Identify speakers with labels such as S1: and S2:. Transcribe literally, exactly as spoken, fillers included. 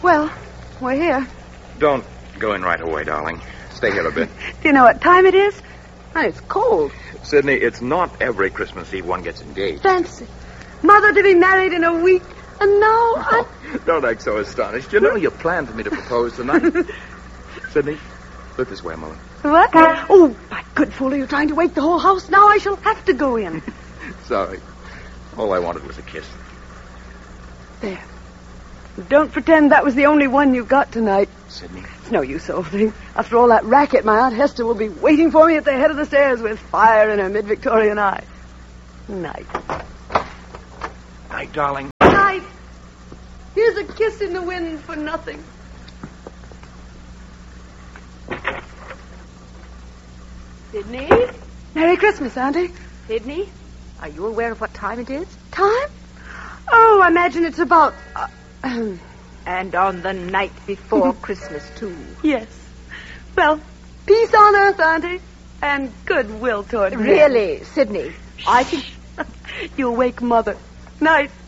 S1: Well, we're here.
S2: Don't go in right away, darling. Stay here a bit.
S1: Do you know what time it is? And it's cold.
S2: Sydney, it's not every Christmas Eve one gets engaged.
S1: Fancy. Mother to be married in a week. And now I...
S2: Don't act so astonished. You know you planned for me to propose tonight. Sydney, look this way a moment.
S1: What? Oh, my good fool, are you trying to wake the whole house? Now I shall have to go in.
S2: Sorry. All I wanted was a kiss.
S1: There. Don't pretend that was the only one you got tonight.
S2: Sydney.
S1: It's no use, old thing. After all that racket, my Aunt Hester will be waiting for me at the head of the stairs with fire in her mid-Victorian eye. Night.
S2: Night, darling.
S1: Night. Here's a kiss in the wind for nothing.
S3: Sydney?
S1: Merry Christmas, Auntie.
S3: Sydney, are you aware of what time it is?
S1: Time? Oh, I imagine it's about... Uh,
S3: and on the night before Christmas, too.
S1: Yes. Well, peace on earth, Auntie, and goodwill toward me.
S3: Really, Sydney, I think...
S1: You'll wake Mother. Night.